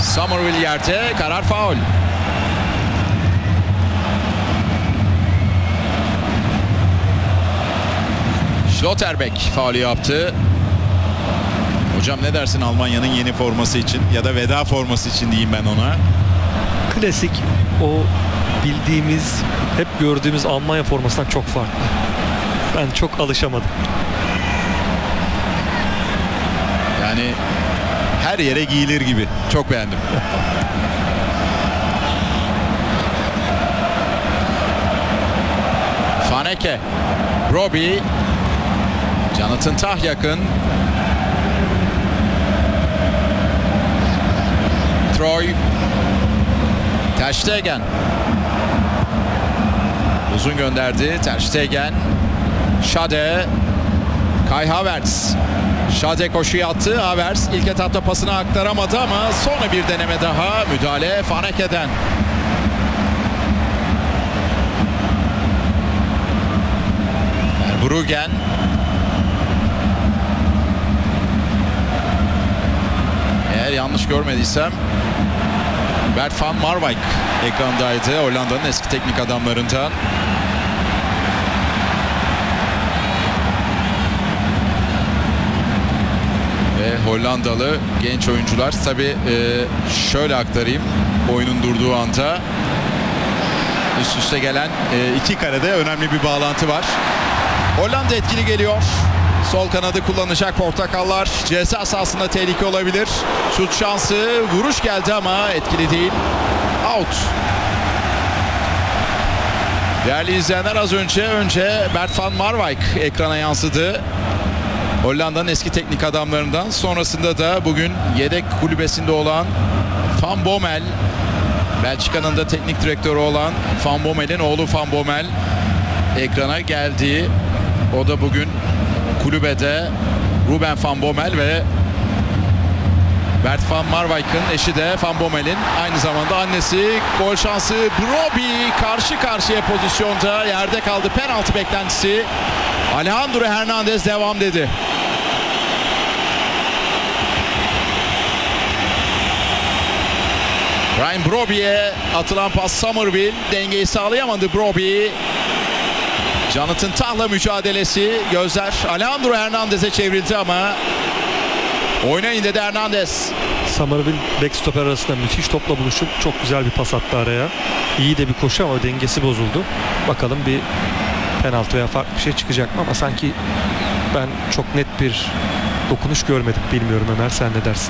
Somerville yerde, karar faul. Schlotterbeck faulü yaptı. Hocam ne dersin Almanya'nın yeni forması için ya da veda forması için diyeyim ben ona. Klasik, o bildiğimiz, hep gördüğümüz Almanya formasından çok farklı. Ben çok alışamadım. Yani her yere giyilir gibi. Çok beğendim. Faneke, Robbie, Jonathan Tah yakın. Troy, Ter Stegen. Uzun gönderdi. Ter Stegen. Schade. Kai Havertz. Schade koşuyu attı. Havertz ilk etapta pasını aktaramadı ama sonra bir deneme daha. Müdahale Faneke'den. Bruggen. Eğer yanlış görmediysem Bert van Marwijk ekrandaydı. Hollanda'nın eski teknik adamlarından. Ve Hollandalı genç oyuncular. Tabii şöyle aktarayım. Oyunun durduğu anda üst üste gelen iki karede önemli bir bağlantı var. Hollanda etkili geliyor. Sol kanadı kullanacak portakallar. Ceza sahasında tehlike olabilir. Şut şansı. Vuruş geldi ama etkili değil. Out. Değerli izleyenler, az önce Bert van Marwijk ekrana yansıdı. Hollanda'nın eski teknik adamlarından. Sonrasında da bugün yedek kulübesinde olan Van Bommel, Belçika'nın da teknik direktörü olan Van Bommel'in oğlu Van Bommel ekrana geldi. O da bugün kulübede. Ruben Van Bommel ve Bert van Marwijk'ın eşi de Van Bommel'in aynı zamanda annesi. Gol şansı. Brobbey karşı karşıya pozisyonda yerde kaldı. Penaltı beklentisi. Alejandro Hernandez devam dedi. Ryan Brobbey'e atılan pas. Somerville dengeyi sağlayamadı. Brobbey. Jonathan Tah'la mücadelesi. Gözler Alejandro Hernandez'e çevrildi ama oynayın dedi Hernandez. Somerville backstopper arasında müthiş topla buluşup çok güzel bir pas attı araya. İyi de bir koşu ama dengesi bozuldu. Bakalım bir penaltı veya farklı bir şey çıkacak mı, ama sanki ben çok net bir dokunuş görmedim. Bilmiyorum Ömer, sen ne dersin?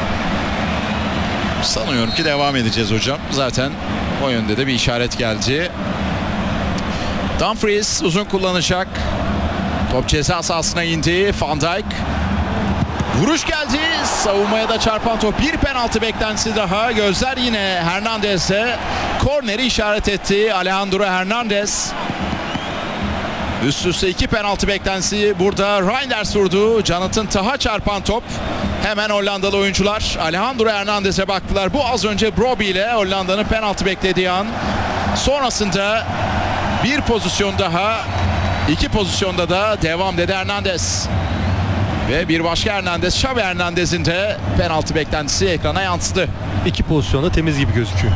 Sanıyorum ki devam edeceğiz hocam. Zaten o yönde de bir işaret geldi. Dumfries uzun kullanacak. Top ceza sahasına indi. Van Dijk. Vuruş geldi. Savunmaya da çarpan top. Bir penaltı beklentisi daha. Gözler yine Hernandez'e. Korneri işaret etti Alejandro Hernandez. Üst üste iki penaltı beklentisi. Burada Reinders vurdu. Jonathan Tah'a çarpan top. Hemen Hollandalı oyuncular Alejandro Hernandez'e baktılar. Bu az önce Brobbey ile Hollanda'nın penaltı beklediği an. Sonrasında bir pozisyon daha, iki pozisyonda da devam dedi Hernandez. Ve bir başka Hernandez, Xavi Hernandez'in de penaltı beklentisi ekrana yansıdı. İki pozisyonda temiz gibi gözüküyor.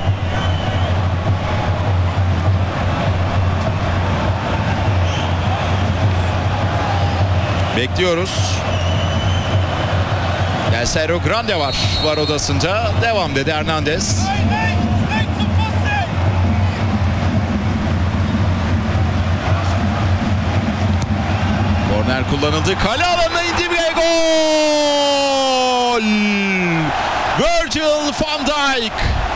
Bekliyoruz. Del Cerro Grande var odasında. Devam dedi Hernandez. Korner kullanıldı. Kale alanına indi ve gol! Virgil van Dijk.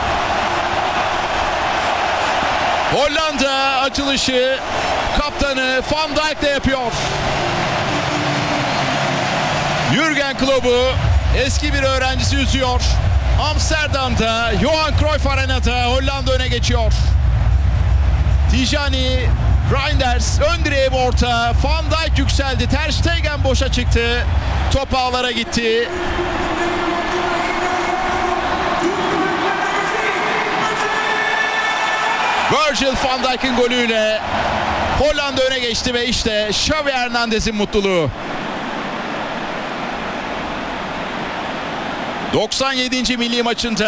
Hollanda açılışı kaptanı Van Dijk'le yapıyor. Jürgen Klopp'u eski bir öğrencisi üzüyor. Amsterdam'da Johan Cruyff Arena'da Hollanda öne geçiyor. Tijani, Reinders ön direğe orta. Van Dijk yükseldi. Ter Stegen boşa çıktı. Top ağlara gitti. Virgil van Dijk'in golüyle Hollanda öne geçti ve işte Xavi Hernandez'in mutluluğu. 97. milli maçında